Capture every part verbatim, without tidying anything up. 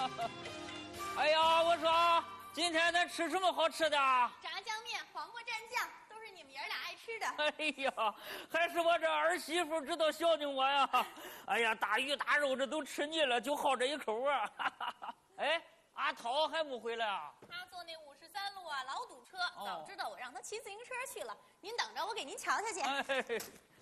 哎呀，我说今天咱吃什么好吃的？ 炸酱面、黄瓜蘸酱，都是你们爷俩爱吃的。 哎呀，还是我这儿媳妇知道孝敬我呀！哎呀，大鱼大肉这都吃腻了，就好这一口啊！哎，阿涛还没回来啊？ 他坐那五十三路啊，老堵车。 哦、 早知道我让他骑自行车去了。您等着，我给您瞧瞧去。 哎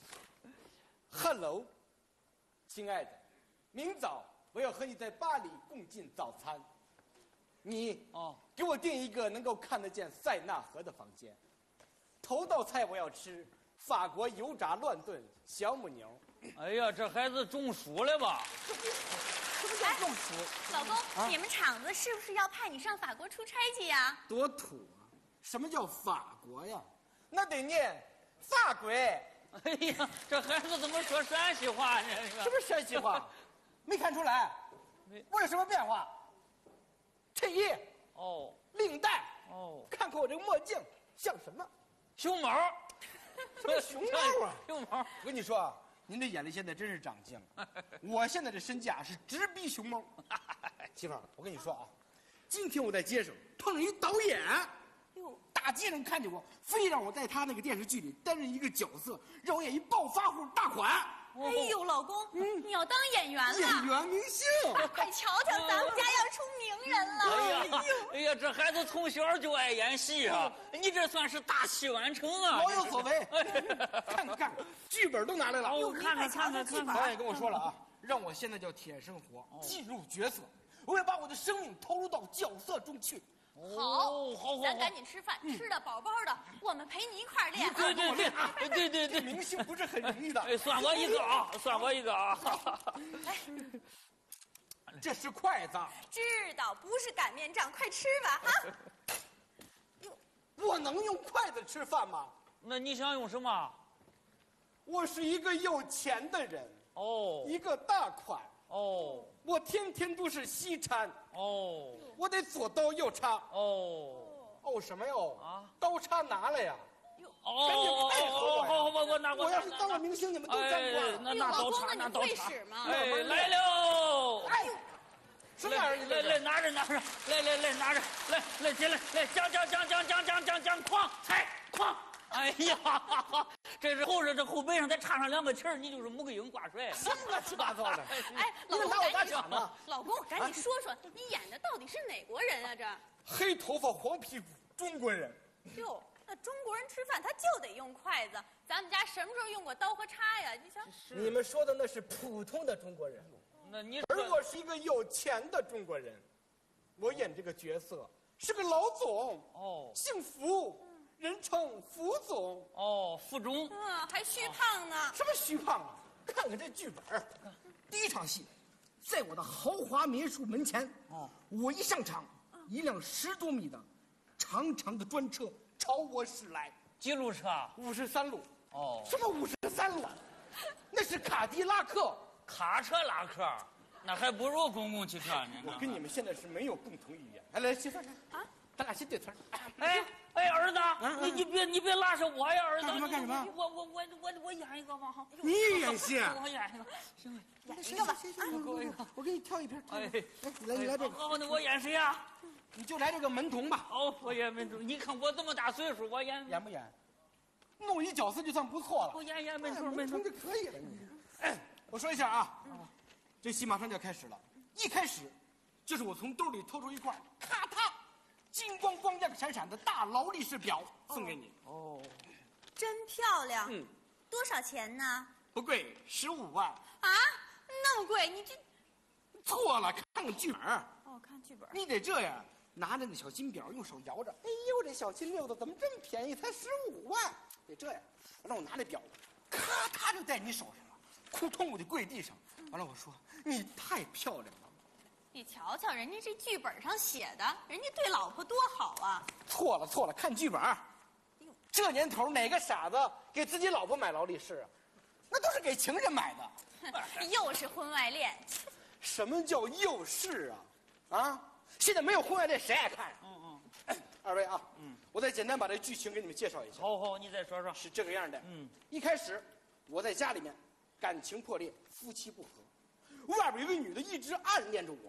Hello， 亲爱的，明早我要和你在巴黎共进早餐。你哦， 给我订一个能够看得见塞纳河的房间。头道菜我要吃法国油炸乱炖小母牛。 哎呀，这孩子中暑了吧？ 什么叫中暑？ 老公，啊、你们厂子是不是要派你上法国出差去呀？ 多土啊！什么叫法国呀？那得念法国。 哎呀，这孩子怎么说陕西话呢？ 什么陕西话？没看出来？我有什么变化？衬衣哦， 领带哦， 看看我这个墨镜像什么？ 熊猫？ 什么熊猫啊？ 熊猫！ 我跟你说啊，您这眼力现在真是长进了。我现在这身价是直逼熊猫。媳妇儿，我跟你说啊，今天我在街上碰上一导演。哟，大街上看见我，非让我在他那个电视剧里担任一个角色，让我演一暴发户大款。 哎呦，老公，嗯、你要当演员了？ 演员明星， 快瞧瞧，咱们家要出名人了！ 哎呀，哎呀，这孩子从小就爱演戏啊！你这算是大器晚成啊！ 老有所为。看看看，剧本都拿来了。 我看看看看看。 导演跟我说了啊，让我现在叫铁生活，进入角色，我要把我的生命投入到角色中去。 好，好，好， 咱赶紧吃饭，嗯、吃的饱饱的，我们陪你一块儿练。 对对对，对对对， 明星不是很容易的。 哎，算我一个啊，算我一个啊。 哎， 这是筷子。 知道，不是擀面杖，快吃吧啊！ 我能用筷子吃饭吗？ 那你想用什么？ 我是一个有钱的人哦， 一个大款哦。 我天天都是西餐哦， 我得左刀右叉哦哦什么哟啊？ 刀叉拿来呀！ 哦， 赶紧配合我呀！ 好，我我拿我要是当了明星，你们都沾光。 那拿刀叉，拿刀叉。哎，来喽！ 哎呦，什么玩意儿？ 来来，拿着拿着，来来来，拿着，来来进来，来将将将将将将将将，哐踩哐！哎呀，这是后边这后背上再插上两个旗儿，你就是穆桂英挂帅。 什么乱七八糟的！ 哎，老公， 拿我打抢呢？ 老公，赶紧说说，你演的到底是哪国人啊？这黑头发黄屁股中国人。 哟，那中国人吃饭他就得用筷子，咱们家什么时候用过刀和叉呀？你瞧， 你们说的那是普通的中国人， 那你而我是一个有钱的中国人，我演这个角色是个老总哦， 姓福。人称福总哦，福中， 嗯，还虚胖呢。 什么虚胖啊？看看这剧本，第一场戏，在我的豪华民宿门前，哦，我一上场，一辆十多米的长长的专车朝我驶来。 几路车？ 五十三路。 哦， 什么五十三路？那是卡迪拉克。 卡车拉客，那还不如公共汽车呢。 我跟你们现在是没有共同语言。来来，媳妇儿啊，咱俩先对词儿。 哎哎，儿子，你你别你别拉上我呀，儿子。 干什么干什么？ 我我我我我演一个吧。 你演戏？ 我演一个，行， 演一个吧。 我我给你挑一瓶。 哎， 来你来这个。 好，那我演谁呀？ 你就来这个门童吧。 哦，我演门童。你看我这么大岁数，我演演不演？弄一角色就算不错了。 我演演门童， 门童就可以了。你，哎，我说一下啊，这戏马上就要开始了。一开始，就是我从兜里偷出一块，咔嗒。金光光亮闪闪的大劳力士表送给你哦， 真漂亮。 嗯， 多少钱呢？ 不贵，十五万。 啊，那么贵？你这错了，看看剧本。 哦，看剧本。 你得这样，拿着那小金表，用手摇着。哎呦，这小金溜子怎么这么便宜？才十五万。得这样，让我拿这表，咔嗒就在你手上了，扑通我就跪地上。完了，我说你太漂亮了。 你瞧瞧，人家这剧本上写的，人家对老婆多好啊！ 错了错了，看剧本。这年头哪个傻子给自己老婆买劳力士啊？那都是给情人买的。 又是婚外恋。 什么叫又是啊？啊！现在没有婚外恋，谁爱看啊？嗯嗯。哎，二位啊，嗯，我再简单把这剧情给你们介绍一下。 好好，你再说说。 是这个样的。 嗯， 一开始我在家里面，感情破裂，夫妻不和，外边有个女的一直暗恋着我。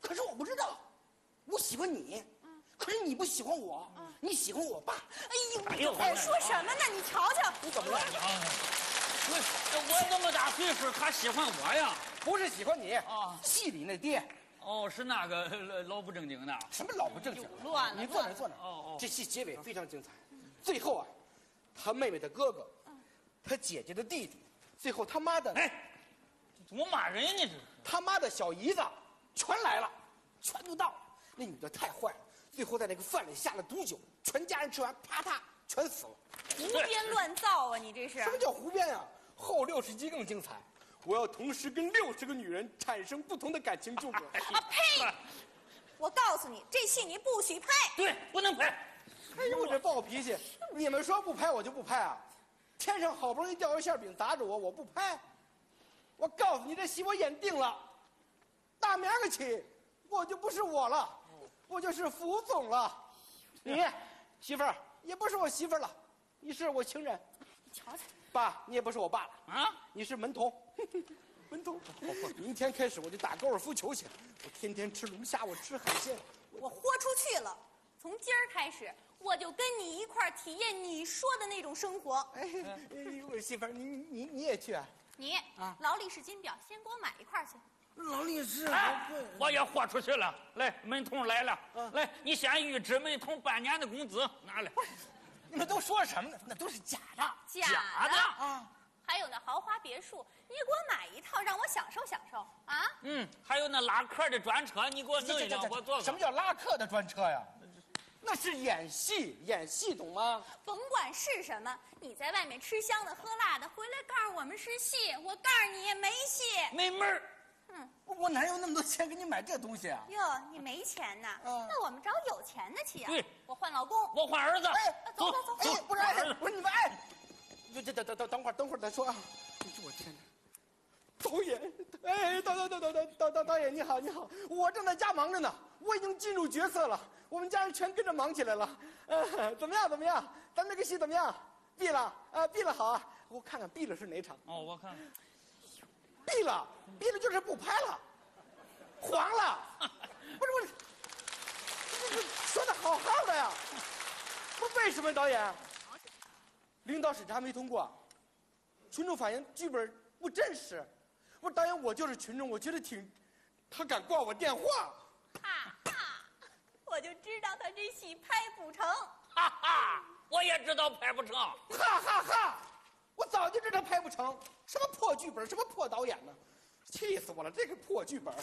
可是我不知道，我喜欢你，嗯，可是你不喜欢我，嗯，你喜欢我爸。 哎呦，哎呦，在说什么呢？你瞧瞧， 你怎么了？ 我我这么大岁数，他喜欢我呀？ 不是喜欢你啊，戏里那爹。 哦，是那个老不正经的。 什么老不正经？ 乱了！ 你坐那坐那。哦哦。这戏结尾非常精彩，最后啊，他妹妹的哥哥，他姐姐的弟弟，最后他妈的， 哎，怎么骂人呢？这是他妈的小姨子，全来了，全都到了。那女的太坏了，最后在那个饭里下了毒酒，全家人吃完，啪嗒全死了。 胡编乱造啊！你这是？ 什么叫胡编啊？后六十集更精彩。我要同时跟六十个女人产生不同的感情纠葛。 啊呸！我告诉你，这戏你不许拍。 对，不能拍。 哎呦，我这暴脾气！你们说不拍我就不拍啊？天上好不容易掉一馅饼砸着我，我不拍。我告诉你，这戏我演定了，大明儿起我就不是我了，我就是副总了。你媳妇儿也不是我媳妇儿了，你是我情人。 你瞧瞧。 爸，你也不是我爸了啊！ 你是门童，门童。明天开始我就打高尔夫球去，我天天吃龙虾，我吃海鲜。 我豁出去了，从今儿开始，我就跟你一块儿体验你说的那种生活。 哎，我媳妇儿，你你你也去啊？ 你啊，劳力士金表，先给我买一块去。 劳力士， 哎，我也豁出去了。来，门童来了，啊、来，你先预支门童半年的工资，拿来。 你们都说什么呢？那都是假的， 假的啊！还有那豪华别墅，你给我买一套，让我享受享受啊！ 嗯，还有那拉客的专车，你给我弄一辆，我坐。 什么叫拉客的专车呀？那是演戏，演戏懂吗？ 甭管是什么，你在外面吃香的喝辣的，回来告诉我们是戏，我告诉你也没戏， 没门儿。 嗯， 我哪有那么多钱给你买这东西啊？ 哟，你没钱呐？嗯，那我们找有钱的去啊。 对， 我换老公， 我换儿子。 哎，走走走， 哎，不是，哎，不是你们哎，这这等等等会儿等会儿再说啊！哎呦我天哪！导演，哎，导导导导导导导导演你好你好，我正在家忙着呢，我已经进入角色了，我们家人全跟着忙起来了。呃，怎么样怎么样？咱这个戏怎么样？闭了啊，闭了好啊，我看看闭了是哪场？ 哦，我看看。 闭了，闭了就是不拍了，黄了，不是不是，这这说的好好的呀，不为什么导演？领导审查没通过，群众反映剧本不真实。我说导演，我就是群众，我觉得挺，他敢挂我电话。 哈哈，我就知道他这戏拍不成。 哈哈，我也知道拍不成。 哈哈哈，我早就知道拍不成。什么破剧本，什么破导演呢？气死我了！这个破剧本，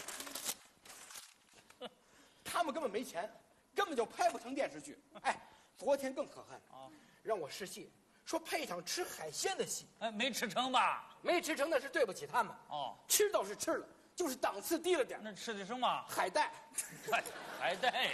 他们根本没钱，根本就拍不成电视剧。哎，昨天更可恨啊，让我试戏，说拍一场吃海鲜的戏， 哎，没吃成吧？ 没吃成那是对不起他们。哦，吃倒是吃了，就是档次低了点。 那吃的什么？ 海带。 海带呀！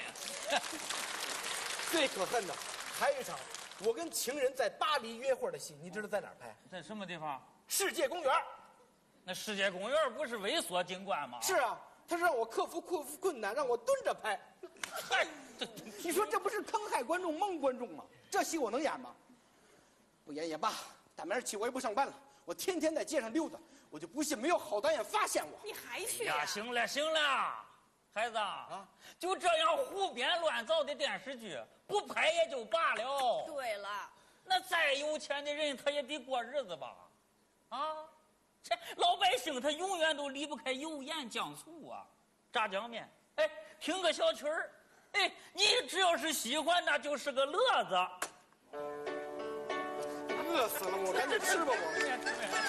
最可恨的还有一场，我跟情人在巴黎约会的戏，你知道在哪儿拍？ 在什么地方？ 世界公园。 那世界公园不是猥琐景观吗？ 是啊，他是让我克服克服困难，让我蹲着拍。嗨，你说这不是坑害观众、蒙观众吗？这戏我能演吗？不演也罢，大明儿起我也不上班了，我天天在街上溜达，我就不信没有好导演发现我。 你还去呀？行了行了，孩子啊，就这样胡编乱造的电视剧，不拍也就罢了。 对了， 那再有钱的人，他也得过日子吧？啊，这老百姓他永远都离不开油盐酱醋啊，炸酱面，哎，听个小曲儿，哎，你只要是喜欢，那就是个乐子。 饿死了，我赶紧吃吧我。